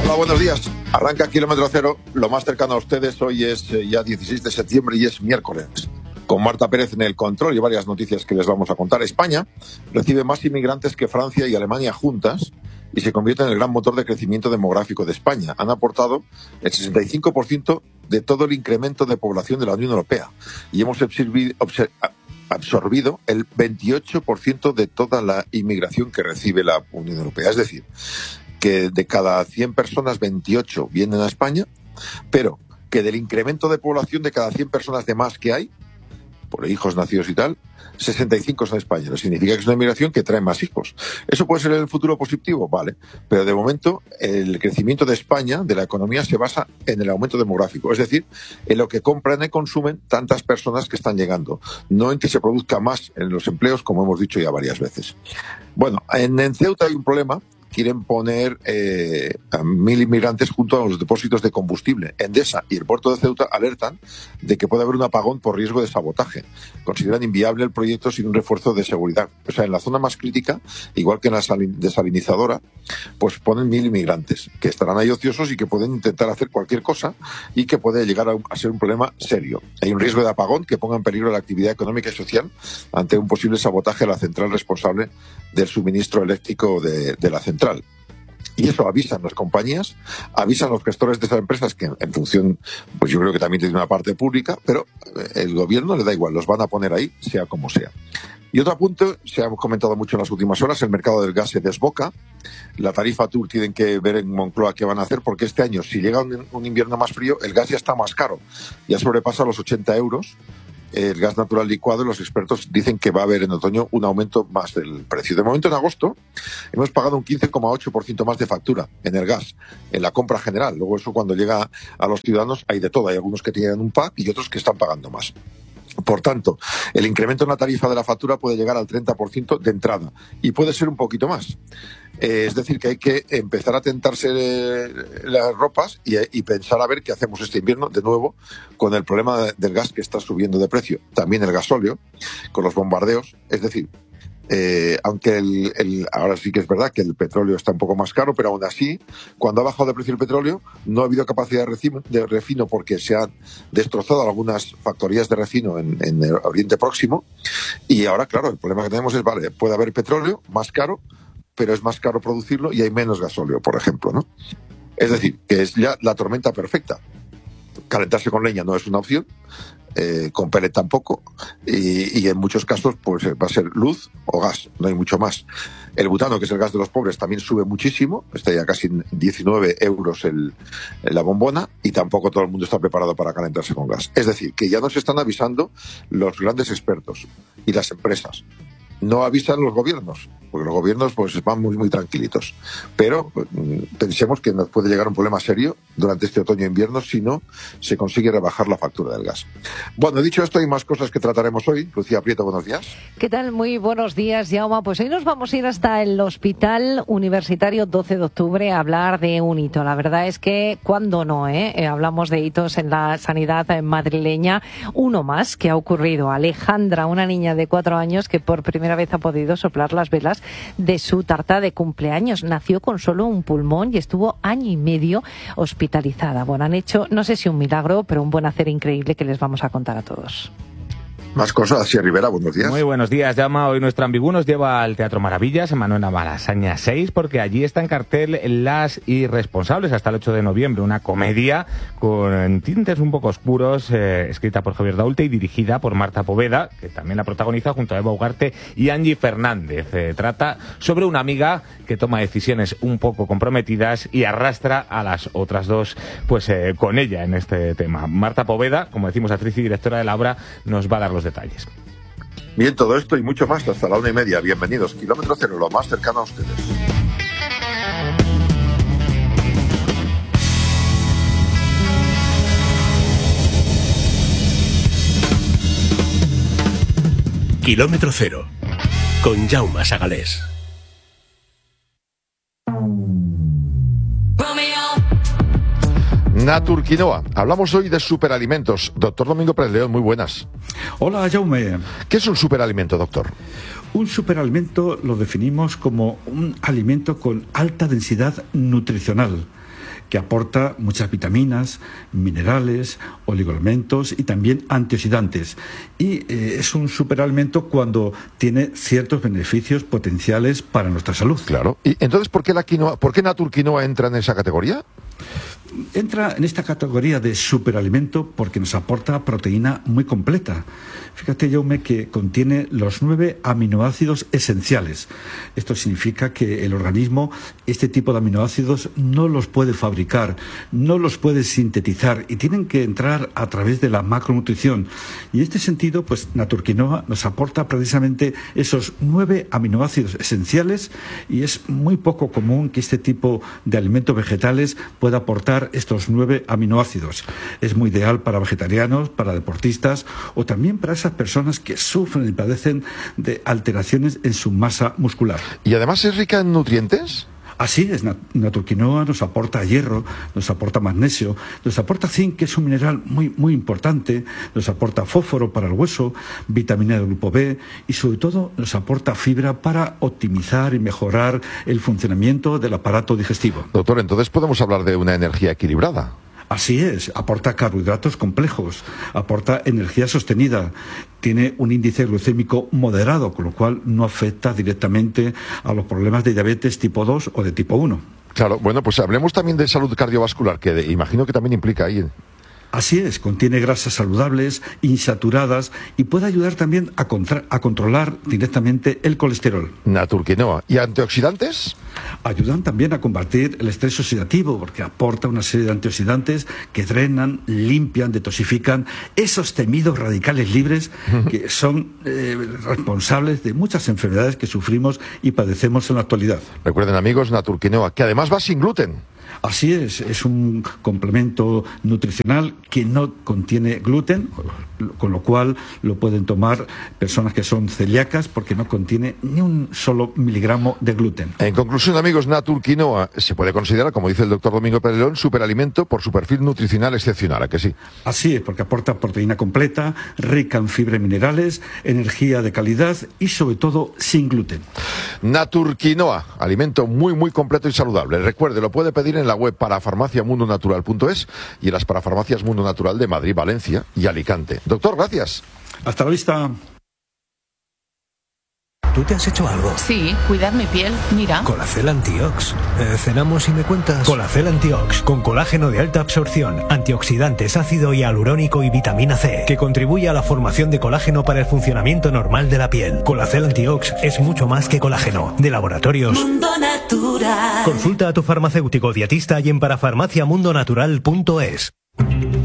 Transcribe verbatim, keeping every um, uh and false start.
Hola, buenos días. Arranca Kilómetro Cero, lo más cercano a ustedes. Hoy es eh, ya dieciséis de septiembre y es miércoles. Con Marta Pérez en el control y varias noticias que les vamos a contar. España recibe más inmigrantes que Francia y Alemania juntas y se convierte en el gran motor de crecimiento demográfico de España. Han aportado el sesenta y cinco por ciento de todo el incremento de población de la Unión Europea y hemos absorbido, absorbido el veintiocho por ciento de toda la inmigración que recibe la Unión Europea. Es decir, que de cada cien personas, veintiocho vienen a España, pero que del incremento de población de cada cien personas de más que hay, por hijos nacidos y tal, sesenta y cinco son españoles. Significa que es una inmigración que trae más hijos. ¿Eso puede ser el futuro positivo? Vale. Pero de momento, el crecimiento de España, de la economía, se basa en el aumento demográfico. Es decir, en lo que compran y consumen tantas personas que están llegando. No en que se produzca más en los empleos, como hemos dicho ya varias veces. Bueno, en, en Ceuta hay un problema. Quieren poner eh, a mil inmigrantes junto a los depósitos de combustible. Endesa y el puerto de Ceuta alertan de que puede haber un apagón por riesgo de sabotaje. Consideran inviable el proyecto sin un refuerzo de seguridad. O sea, en la zona más crítica, igual que en la desalinizadora, pues ponen mil inmigrantes que estarán ahí ociosos y que pueden intentar hacer cualquier cosa y que puede llegar a, a ser un problema serio. Hay un riesgo de apagón que ponga en peligro la actividad económica y social ante un posible sabotaje a la central responsable del suministro eléctrico de, de la central. Y eso avisan las compañías, avisan los gestores de esas empresas que en función, pues yo creo que también tiene una parte pública, pero el gobierno le da igual, los van a poner ahí, sea como sea. Y otro punto, se ha comentado mucho en las últimas horas, el mercado del gas se desboca. La tarifa Tour tienen que ver en Moncloa qué van a hacer, porque este año, si llega un, un invierno más frío, el gas ya está más caro, ya sobrepasa los ochenta euros. El gas natural licuado, los expertos dicen que va a haber en otoño un aumento más del precio. De momento, en agosto, hemos pagado un quince coma ocho por ciento más de factura en el gas, en la compra general. Luego eso, cuando llega a los ciudadanos, hay de todo. Hay algunos que tienen un pack y otros que están pagando más. Por tanto, el incremento en la tarifa de la factura puede llegar al treinta por ciento de entrada y puede ser un poquito más. Eh, es decir, que hay que empezar a tentarse eh, las ropas y, y pensar a ver qué hacemos este invierno de nuevo con el problema de, del gas que está subiendo de precio. También el gasóleo, con los bombardeos. Es decir, eh, aunque el, el, ahora sí que es verdad que el petróleo está un poco más caro, pero aún así, cuando ha bajado de precio el petróleo, no ha habido capacidad de refino, de refino porque se han destrozado algunas factorías de refino en, en el Oriente Próximo. Y ahora, claro, el problema que tenemos es, vale, puede haber petróleo más caro, pero es más caro producirlo y hay menos gasóleo, por ejemplo, ¿no? Es decir, que es ya la tormenta perfecta. Calentarse con leña no es una opción, eh, con pellet tampoco, y, y en muchos casos pues va a ser luz o gas, no hay mucho más. El butano, que es el gas de los pobres, también sube muchísimo, está ya casi en diecinueve euros el, la bombona, y tampoco todo el mundo está preparado para calentarse con gas. Es decir, que ya nos están avisando los grandes expertos y las empresas. No avisan los gobiernos, porque los gobiernos pues van muy, muy tranquilitos. Pero mm, pensemos que nos puede llegar un problema serio durante este otoño-invierno si no se consigue rebajar la factura del gas. Bueno, dicho esto, hay más cosas que trataremos hoy. Lucía Prieto, buenos días. ¿Qué tal? Muy buenos días, Jaume. Pues hoy nos vamos a ir hasta el Hospital Universitario doce de octubre a hablar de un hito. La verdad es que, ¿cuándo no? Eh? Eh, hablamos de hitos en la sanidad madrileña. Uno más que ha ocurrido. Alejandra, una niña de cuatro años que por primera vez ha podido soplar las velas de su tarta de cumpleaños. Nació con solo un pulmón y estuvo año y medio hospitalizada. Bueno, han hecho, no sé si un milagro, pero un buen hacer increíble que les vamos a contar a todos. Más cosas, Asier Rivera, buenos días. Muy buenos días, Llama. Hoy nuestro ambigú nos lleva al Teatro Maravillas, en Manuela Malasaña seis, porque allí está en cartel Las Irresponsables, hasta el ocho de noviembre, una comedia con tintes un poco oscuros, eh, escrita por Javier Daulte y dirigida por Marta Poveda, que también la protagoniza junto a Eva Ugarte y Angie Fernández. Eh, trata sobre una amiga que toma decisiones un poco comprometidas y arrastra a las otras dos pues eh, con ella en este tema. Marta Poveda, como decimos, actriz y directora de la obra, nos va a dar los detalles. Bien, todo esto y mucho más hasta la una y media. Bienvenidos. Kilómetro Cero, lo más cercano a ustedes. Kilómetro Cero, con Jaume Sagalés. Naturquinoa. Hablamos hoy de superalimentos. Doctor Domingo Pérez León, muy buenas. Hola, Jaume. ¿Qué es un superalimento, doctor? Un superalimento lo definimos como un alimento con alta densidad nutricional. que aporta muchas vitaminas, minerales, oligoelementos y también antioxidantes. Y eh, es un superalimento cuando tiene ciertos beneficios potenciales para nuestra salud. Claro. ¿Y entonces por qué la quinoa, por qué Naturquinoa entra en esa categoría? Entra en esta categoría de superalimento porque nos aporta proteína muy completa. Fíjate, Jaume, que contiene los nueve aminoácidos esenciales. Esto significa que el organismo, este tipo de aminoácidos, no los puede fabricar, no los puede sintetizar y tienen que entrar a través de la macronutrición. Y en este sentido, pues Naturquinoa nos aporta precisamente esos nueve aminoácidos esenciales y es muy poco común que este tipo de alimentos vegetales pueda aportar estos nueve aminoácidos. Es muy ideal para vegetarianos, para deportistas o también para esas personas que sufren y padecen de alteraciones en su masa muscular. ¿Y además es rica en nutrientes? Así es, Naturquinoa nos aporta hierro, nos aporta magnesio, nos aporta zinc, que es un mineral muy, muy importante, nos aporta fósforo para el hueso, vitamina del grupo B y sobre todo nos aporta fibra para optimizar y mejorar el funcionamiento del aparato digestivo. Doctor, entonces podemos hablar de una energía equilibrada. Así es, aporta carbohidratos complejos, aporta energía sostenida, tiene un índice glucémico moderado, con lo cual no afecta directamente a los problemas de diabetes tipo dos o de tipo uno. Claro, bueno, pues hablemos también de salud cardiovascular, que de, imagino que también implica ahí. Así es, contiene grasas saludables, insaturadas y puede ayudar también a, contra- a controlar directamente el colesterol. Naturquinoa. ¿Y antioxidantes? Ayudan también a combatir el estrés oxidativo porque aporta una serie de antioxidantes que drenan, limpian, detoxifican esos temidos radicales libres que son eh, responsables de muchas enfermedades que sufrimos y padecemos en la actualidad. Recuerden, amigos, Naturquinoa, que además va sin gluten. Así es, es un complemento nutricional que no contiene gluten, con lo cual lo pueden tomar personas que son celíacas porque no contiene ni un solo miligramo de gluten. En conclusión, amigos, Naturquinoa se puede considerar, como dice el doctor Domingo Pérez León, superalimento por su perfil nutricional excepcional, ¿a que sí? Así es, porque aporta proteína completa, rica en fibra y minerales, energía de calidad y sobre todo sin gluten. Naturquinoa, alimento muy muy completo y saludable. Recuerde, lo puede pedir en la web parafarmacia mundo natural punto es y en las parafarmacias Mundo Natural de Madrid, Valencia y Alicante. Doctor, gracias. Hasta la vista. ¿Tú te has hecho algo? Sí, cuidar mi piel, mira. Colacel Antiox. Eh, cenamos y me cuentas. Colacel Antiox, con colágeno de alta absorción, antioxidantes, ácido hialurónico y vitamina C, que contribuye a la formación de colágeno para el funcionamiento normal de la piel. Colacel Antiox es mucho más que colágeno. De Laboratorios Mundo Natural. Consulta a tu farmacéutico dietista y en parafarmacia mundo natural punto es.